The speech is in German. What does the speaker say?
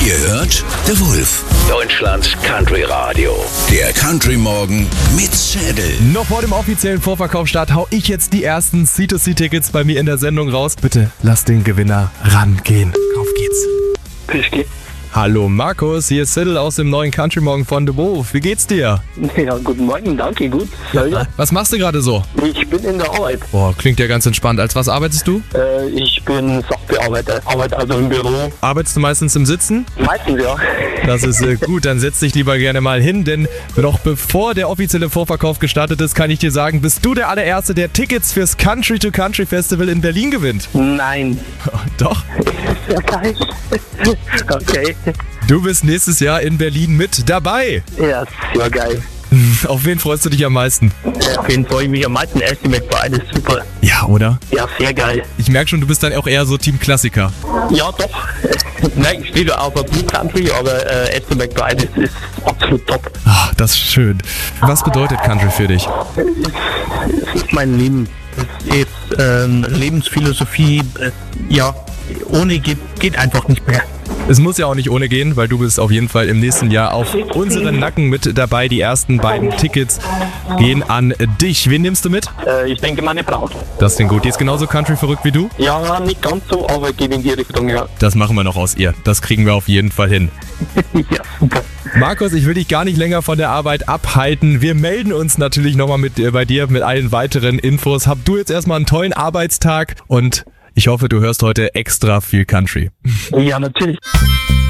Ihr hört The Wolf, Deutschlands Country Radio. Der Country Morgen mit Schädel. Noch vor dem offiziellen Vorverkaufsstart hau ich jetzt die ersten C2C-Tickets bei mir in der Sendung raus. Bitte lass den Gewinner rangehen. Auf geht's. Hallo Markus, hier ist Schädel aus dem neuen Country Morgen von The Wolf. Wie geht's dir? Ja, guten Morgen, danke, gut. Ja. Was machst du gerade so? Ich bin in der Arbeit. Boah, klingt ja ganz entspannt. Als was arbeitest du? Ich bin Sachbearbeiter, arbeite also im Büro. Arbeitest du meistens im Sitzen? Meistens, ja. Das ist gut, dann setz dich lieber gerne mal hin, denn noch bevor der offizielle Vorverkauf gestartet ist, kann ich dir sagen, bist du der allererste, der Tickets fürs Country to Country Festival in Berlin gewinnt. Nein. Doch. Ja, geil. Okay. Du bist nächstes Jahr in Berlin mit dabei. Ja, sehr geil. Auf wen freust du dich am meisten? Auf wen freue ich mich am meisten? Estimate war alles super. Ja, oder? Ja, sehr geil. Ich merke schon, du bist dann auch eher so Team Klassiker. Ja, doch. Nein, ich stehe auf der Blue Country, aber Estimate war alles ist absolut top. Ah, das ist schön. Was bedeutet Country für dich? Es ist mein Leben. Es ist Lebensphilosophie. Ja, ohne geht einfach nicht mehr. Es muss ja auch nicht ohne gehen, weil du bist auf jeden Fall im nächsten Jahr auf unseren Nacken mit dabei. Die ersten beiden Tickets gehen an dich. Wen nimmst du mit? Ich denke, meine Braut. Das klingt gut. Die ist genauso Country-verrückt wie du? Ja, nicht ganz so, aber geht in die Richtung, ja. Das machen wir noch aus ihr. Das kriegen wir auf jeden Fall hin. Ja, super. Markus, ich will dich gar nicht länger von der Arbeit abhalten. Wir melden uns natürlich nochmal bei dir mit allen weiteren Infos. Hab du jetzt erstmal einen tollen Arbeitstag und ich hoffe, du hörst heute extra viel Country. Ja, natürlich.